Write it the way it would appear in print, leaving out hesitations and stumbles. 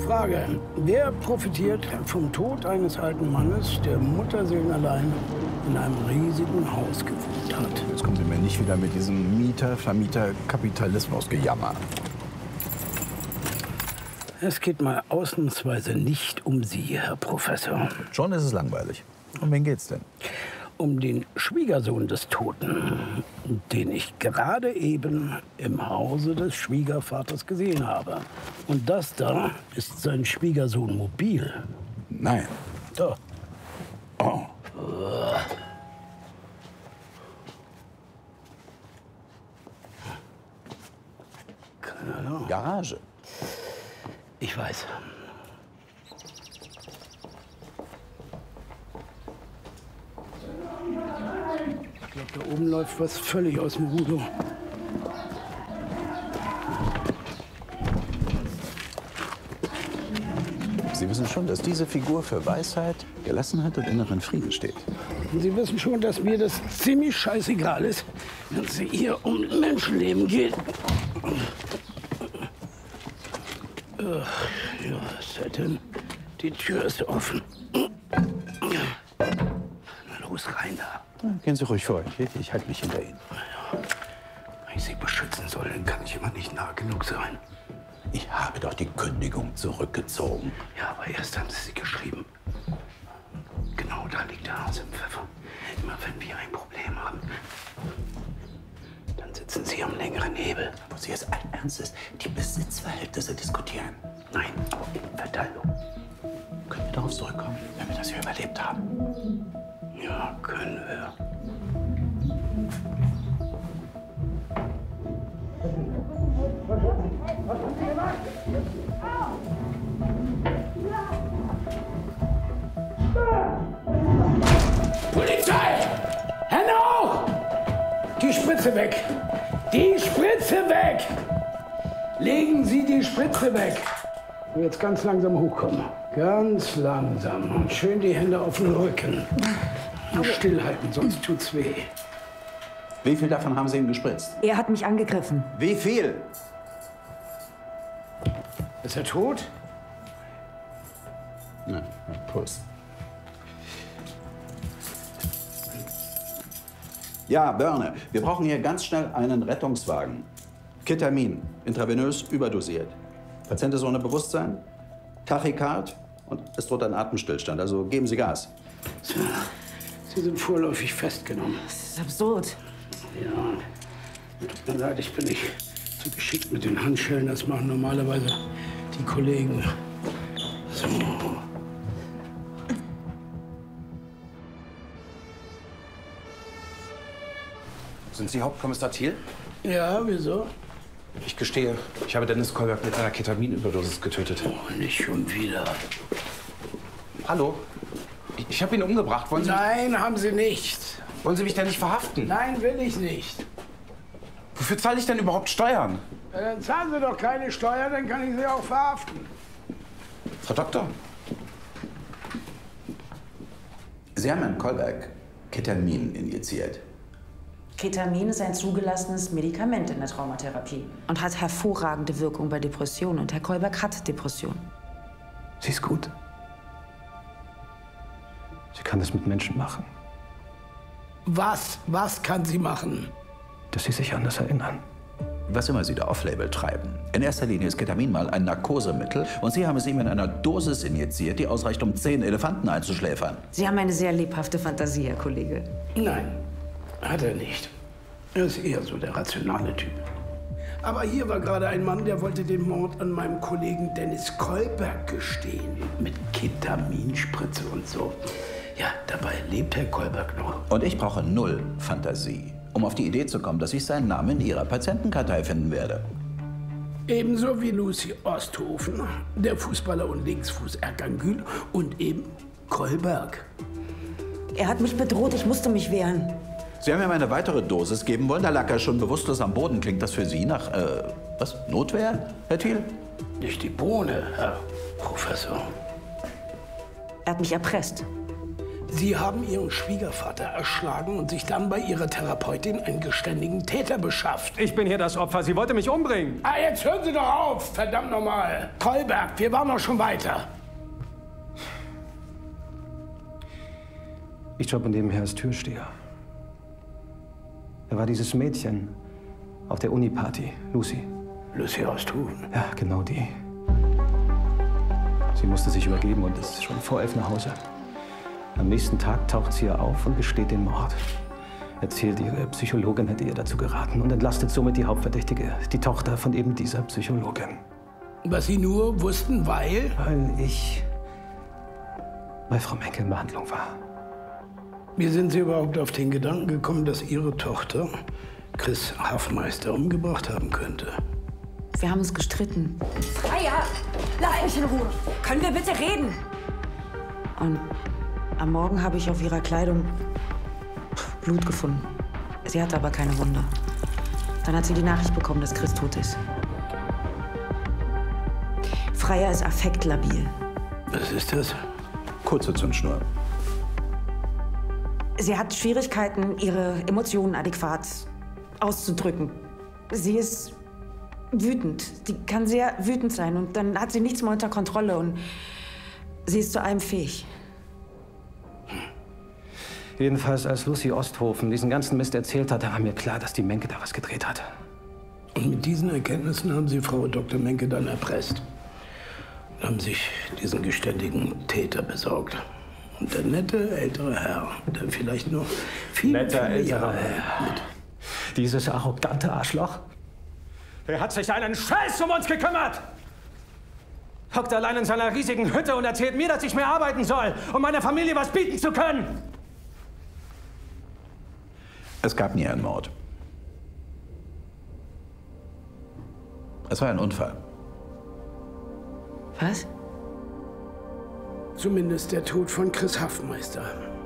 Frage. Wer profitiert vom Tod eines alten Mannes, der Mutterseelenallein in einem riesigen Haus gewohnt hat? Jetzt kommen Sie mir nicht wieder mit diesem Mieter-Vermieter-Kapitalismus-Gejammer. Es geht mal ausnahmsweise nicht um Sie, Herr Professor. Schon ist es langweilig. Um wen geht's denn? Um den Schwiegersohn des Toten, den ich gerade eben im Hause des Schwiegervaters gesehen habe. Und das da ist sein Schwiegersohn mobil. Nein. Da. Oh. Keine Ahnung. Garage. Ich weiß. Ich glaube, da oben läuft was völlig aus dem Ruder. Sie wissen schon, dass diese Figur für Weisheit, Gelassenheit und inneren Frieden steht. Und Sie wissen schon, dass mir das ziemlich scheißegal ist, wenn es hier um Menschenleben geht. Ja, was ist das denn? Die Tür ist offen. Na los, rein da. Gehen Sie ruhig vor. Ich halte mich hinter Ihnen. Wenn ich Sie beschützen soll, dann kann ich immer nicht nah genug sein. Ich habe doch die Kündigung zurückgezogen. Ja, aber erst haben Sie sie geschrieben. Genau da liegt der Hase im Pfeffer. Immer wenn wir ein Problem haben, dann sitzen Sie am längeren Hebel. Wo Sie es allen Ernstes die Besitzverhältnisse diskutieren. Nein, Verteilung. Können wir darauf zurückkommen, wenn wir das hier überlebt haben? Ja, können wir. Polizei! Hände hoch! Die Spritze weg! Die Spritze weg! Legen Sie die Spritze weg! Und jetzt ganz langsam hochkommen. Ganz langsam. Und schön die Hände auf den Rücken. Und stillhalten, sonst tut's weh. Wie viel davon haben Sie ihm gespritzt? Er hat mich angegriffen. Wie viel? Ist er tot? Na, Puls. Ja, Börne, wir brauchen hier ganz schnell einen Rettungswagen. Ketamin, intravenös überdosiert. Patient ist ohne Bewusstsein, Tachykard und es droht ein Atemstillstand. Also geben Sie Gas. Sie sind vorläufig festgenommen. Das ist absurd. Ja, tut mir leid, ich bin nicht so geschickt mit den Handschellen. Das machen normalerweise die Kollegen. So. Sind Sie Hauptkommissar Thiel? Ja, wieso? Ich gestehe, ich habe Dennis Kolberg mit einer Ketaminüberdosis getötet. Oh, nicht schon wieder. Hallo? Ich habe ihn umgebracht. Nein, haben Sie nicht. Wollen Sie mich denn nicht verhaften? Nein, will ich nicht. Wofür zahle ich denn überhaupt Steuern? Ja, dann zahlen Sie doch keine Steuer, dann kann ich Sie auch verhaften. Frau Doktor? Sie haben Herrn Kolberg Ketamin injiziert. Ketamin ist ein zugelassenes Medikament in der Traumatherapie und hat hervorragende Wirkung bei Depressionen. Und Herr Kolberg hat Depressionen. Sie ist gut. Sie kann das mit Menschen machen, Was? Was kann sie machen? dass sie sich an das erinnern. Was immer Sie da off-label treiben. In erster Linie ist Ketamin mal ein Narkosemittel und Sie haben es ihm in einer Dosis injiziert, die ausreicht, um 10 Elefanten einzuschläfern. Sie haben eine sehr lebhafte Fantasie, Herr Kollege. Nein, hat er nicht. Er ist eher so der rationale Typ. Aber hier war gerade ein Mann, der wollte den Mord an meinem Kollegen Dennis Kolberg gestehen. Mit Ketaminspritze und so. Ja, dabei lebt Herr Kolberg noch. Und ich brauche 0 Fantasie, um auf die Idee zu kommen, dass ich seinen Namen in Ihrer Patientenkartei finden werde. Ebenso wie Lucy Osthofen, der Fußballer und Linksfuß Erkangül und eben Kolberg. Er hat mich bedroht, ich musste mich wehren. Sie haben ihm eine weitere Dosis geben wollen, da lag er schon bewusstlos am Boden. Klingt das für Sie nach, was, Notwehr, Herr Thiel? Nicht die Bohne, Herr Professor. Er hat mich erpresst. Sie haben Ihren Schwiegervater erschlagen und sich dann bei Ihrer Therapeutin einen geständigen Täter beschafft. Ich bin hier das Opfer. Sie wollte mich umbringen. Ah, jetzt hören Sie doch auf, verdammt nochmal. Kolberg, wir waren doch schon weiter. Ich jobbe nebenher als Türsteher. Da war dieses Mädchen auf der Uni-Party, Lucy. Lucy Osthofen. Ja, genau die. Sie musste sich übergeben und ist schon vor 11 nach Hause. Am nächsten Tag taucht sie hier auf und gesteht den Mord. Erzählt, ihre Psychologin hätte ihr dazu geraten und entlastet somit die Hauptverdächtige, die Tochter von eben dieser Psychologin. Was Sie nur wussten, weil? Weil ich bei Frau Menke in Behandlung war. Wie sind Sie überhaupt auf den Gedanken gekommen, dass Ihre Tochter Chris Hafmeister umgebracht haben könnte? Wir haben uns gestritten. Freier, lass mich in Ruhe. Können wir bitte reden? Und am Morgen habe ich auf ihrer Kleidung Blut gefunden. Sie hatte aber keine Wunde. Dann hat sie die Nachricht bekommen, dass Chris tot ist. Freier ist affektlabil. Was ist das? Kurze Zündschnur. Sie hat Schwierigkeiten, ihre Emotionen adäquat auszudrücken. Sie ist wütend. Die kann sehr wütend sein und dann hat sie nichts mehr unter Kontrolle und sie ist zu allem fähig. Jedenfalls, als Lucy Osthofen diesen ganzen Mist erzählt hat, da war mir klar, dass die Menke da was gedreht hat. Und mit diesen Erkenntnissen haben Sie Frau Dr. Menke dann erpresst. Und haben sich diesen geständigen Täter besorgt. Und der nette, ältere Herr, der vielleicht noch viele Jahre mit. Dieses arrogante Arschloch. Er hat sich einen Scheiß um uns gekümmert. Hockt allein in seiner riesigen Hütte und erzählt mir, dass ich mehr arbeiten soll, um meiner Familie was bieten zu können. Es gab nie einen Mord. Es war ein Unfall. Was? Zumindest der Tod von Chris Hafmeister.